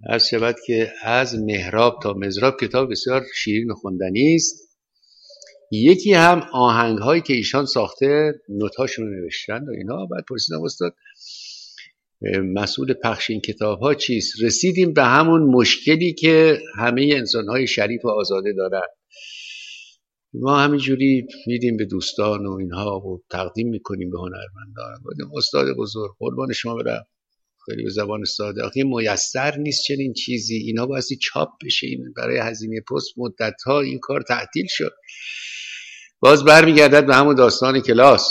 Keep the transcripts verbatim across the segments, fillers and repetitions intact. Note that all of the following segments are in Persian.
عرض شود که از محراب تا مضراب کتاب بسیار شیرین و خوندنی است. یکی هم آهنگ هایی که ایشان ساخته نوتاشون رو نوشتن و اینا. بعد پرسیدم استاد مسئول پخش این کتاب ها چیست؟ رسیدیم به همون مشکلی که همه انسان های شریف و آزاده دارن. ما همینجوری میدیم به دوستان و اینها و تقدیم میکنیم به هنرمندان. بودیم استاد بزرگ قربان شما برم، خیلی به زبان ساده آخه میسر نیست چنین چیزی، اینا بایستی چاپ بشه، این برای هزینه پست مدت ها این کار تعطیل شد. باز برمیگردد به همون داستان کلاس.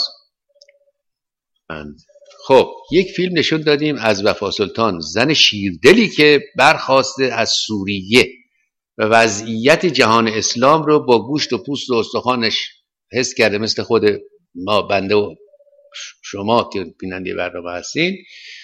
خب یک فیلم نشون دادیم از وفا سلطان، زن شیردلی که برخاسته از سوریه و وضعیت جهان اسلام رو با گوشت و پوست و استخوانش حس کرده، مثل خود ما بنده و شما که بیننده برنامه هستین.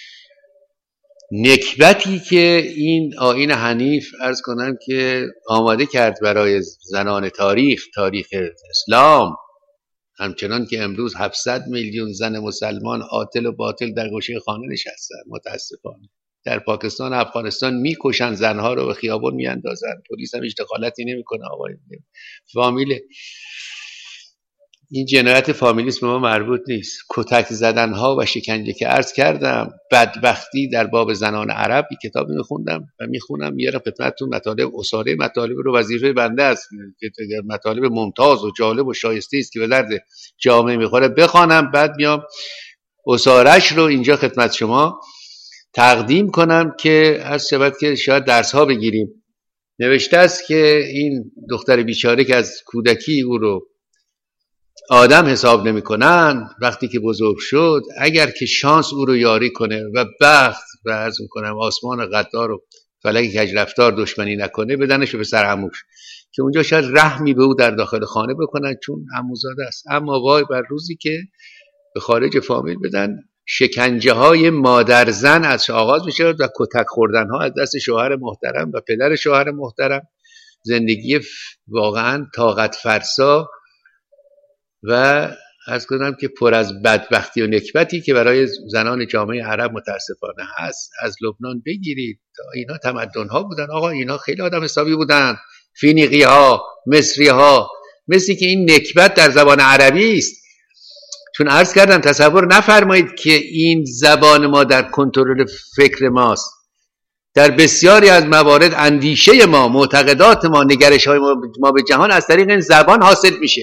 نکبتی که این آیین حنیف عرض کنم که آماده کرد برای زنان تاریخ تاریخ اسلام، همچنان که امروز هفتصد میلیون زن مسلمان عاطل و باطل در گوشه خانه نشستن. متاسفانه در پاکستان و افغانستان میکشن زنها رو، به خیابون میاندازن، پلیس هم هیچ دخالتی نمیکنه. آقای فامیل این جنایت فامیلیست به ما مربوط نیست. کتک زدن ها و شکنجه که عرض کردم، بدبختی در باب زنان عرب یک کتابی میخوندم و میخونم، میارم خدمتتون. مطالب اساره مطالب رو وظیفه بنده است که مطالب ممتاز و جالب و شایسته است که به درد جامعه میخوره بخوانم، بعد میام اسارش رو اینجا خدمت شما تقدیم کنم که از شبت که شاید درس ها بگیریم. نوشته است که این دختر بیچاره که از کودکی او رو آدم حساب نمی کنن، وقتی که بزرگ شد اگر که شانس او رو یاری کنه و بخت و عرض میکنم آسمان غدار و فلک کج رفتار دشمنی نکنه، بدنش به سر عموش که اونجا شاید رحمی به او در داخل خانه بکنن چون عموزاده است. اما وای بر روزی که به خارج فامیل بدن، شکنجه های مادر زن از آغاز میشه و کتک خوردن ها از دست شوهر محترم و پدر شوهر محترم. زندگی واقعا طاقت فرسا و عرض کنم که پر از بدبختی و نکبتی که برای زنان جامعه عرب متاسفانه هست. از لبنان بگیرید تا اینا تمدن ها بودن. آقا اینا خیلی آدم حسابی بودن، فینیقی ها، مصری ها. مثلی که این نکبت در زبان عربی است. چون عرض کردم تصور نفرمایید که این زبان ما در کنترل فکر ماست. در بسیاری از موارد اندیشه ما، معتقدات ما، نگرش های ما به جهان از طریق این زبان حاصل میشه.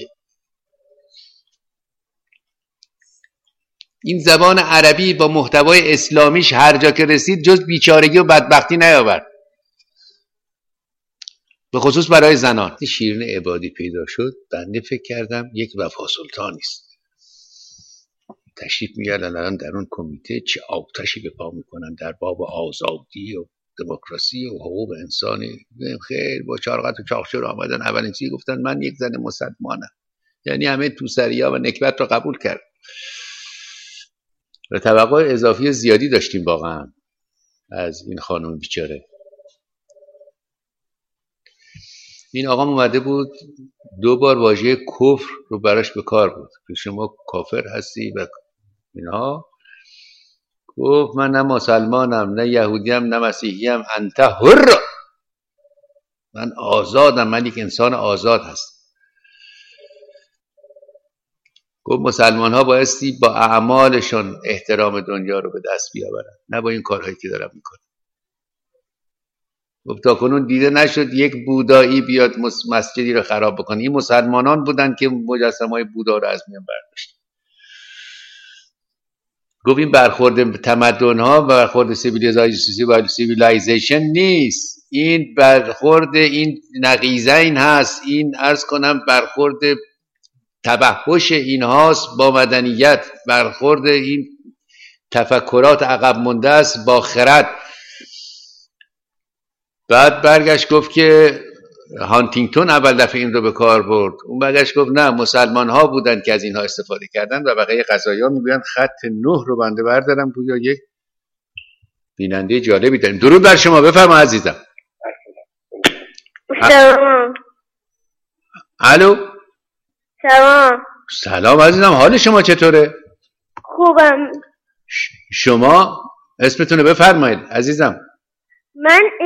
این زبان عربی با محتوای اسلامیش هر جا که رسید جز بیچارگی و بدبختی نیاورد، به خصوص برای زنان. شیرین عبادی پیدا شد، بنده فکر کردم یک وفا سلطانی است. تشریف میارن الان در اون کمیته چه آتشی به پا میکنن در باب آزادی و دموکراسی و حقوق انسانی. خیر با چارقط و چاخچور آمدن، اولین چیزی گفتن من یک زن مسلمانم. یعنی همه توسریا و نکبت رو قبول کرد و توقع اضافی زیادی داشتیم واقعا از این خانم بیچاره. این آقا اومده بود دو بار واژه کفر رو براش به کار بود که شما کافر هستی و اینها. گفت من نه مسلمانم نه یهودیم نه مسیحیم، انت حر، من آزادم، من یک انسان آزاد هستم. گفت مسلمان ها بایستی با اعمالشون احترام دنیا رو به دست بیاورن، نه با این کارهایی که دارن میکنن. گفت تا کنون دیده نشد یک بودایی بیاد مسجدی رو خراب بکنه. این مسلمانان بودن که مجسمه های بودا رو از میان برداشتن. گفت این برخورد تمدن ها و برخورد سیویلایزیشن نیست، این برخورد این نقیضین هست. این عرض کنم برخورد تبهش این هاست با مدنیت، برخورد این تفکرات عقب مونده است با خرد. بعد برگشت گفت که هانتینگتون اول دفعه این رو به کار برد. اون برگشت گفت نه مسلمان ها بودن که از اینها استفاده کردن و بقیه قضایا میگوین خط نه رو بنده بردارم گویا یک بیننده جالبی داریم. درود بر شما، بفرما عزیزم. سلام. الو. سلام. سلام عزیزم، حال شما چطوره؟ خوبم. شما اسمتون رو بفرمایید عزیزم. من